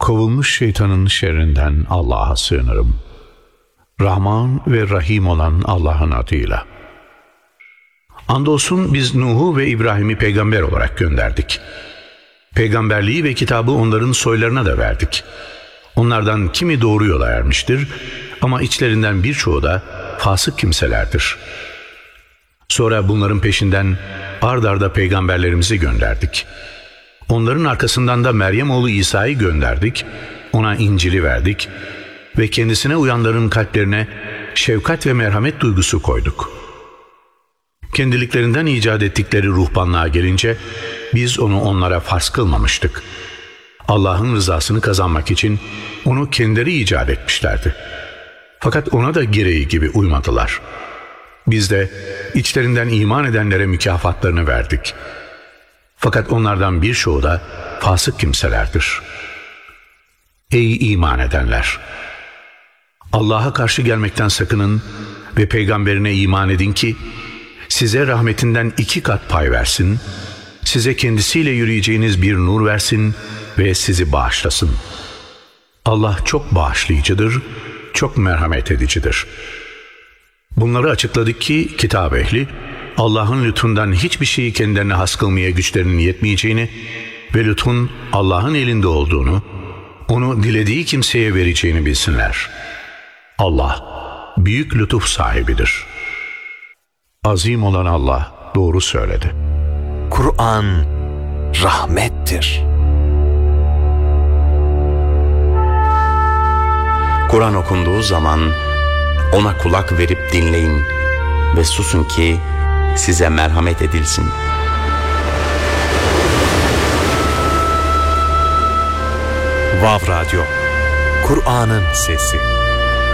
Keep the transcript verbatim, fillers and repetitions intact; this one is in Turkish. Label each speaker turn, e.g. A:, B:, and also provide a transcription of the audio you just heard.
A: Kovulmuş şeytanın şerrinden Allah'a sığınırım. Rahman ve Rahim olan Allah'ın adıyla. Andolsun biz Nuh'u ve İbrahim'i peygamber olarak gönderdik. Peygamberliği ve kitabı onların soylarına da verdik. Onlardan kimi doğru yola ermiştir ama içlerinden birçoğu da fasık kimselerdir. Sonra bunların peşinden ard arda peygamberlerimizi gönderdik. Onların arkasından da Meryem oğlu İsa'yı gönderdik, ona İncil'i verdik ve kendisine uyanların kalplerine şefkat ve merhamet duygusu koyduk. Kendiliklerinden icat ettikleri ruhbanlığa gelince biz onu onlara farz kılmamıştık. Allah'ın rızasını kazanmak için onu kendileri icat etmişlerdi. Fakat ona da gereği gibi uymadılar. Biz de içlerinden iman edenlere mükafatlarını verdik. Fakat onlardan birçoğu da fasık kimselerdir. Ey iman edenler! Allah'a karşı gelmekten sakının ve peygamberine iman edin ki size rahmetinden iki kat pay versin, size kendisiyle yürüyeceğiniz bir nur versin ve sizi bağışlasın. Allah çok bağışlayıcıdır, çok merhamet edicidir. Bunları açıkladık ki kitap ehli, Allah'ın lütfundan hiçbir şeyi kendilerine has kılmaya güçlerinin yetmeyeceğini ve lütfun Allah'ın elinde olduğunu, onu dilediği kimseye vereceğini bilsinler. Allah büyük lütuf sahibidir. Azim olan Allah doğru söyledi.
B: Kur'an rahmettir. Kur'an okunduğu zaman ona kulak verip dinleyin ve susun ki size merhamet edilsin. Vav Radyo, Kur'an'ın sesi.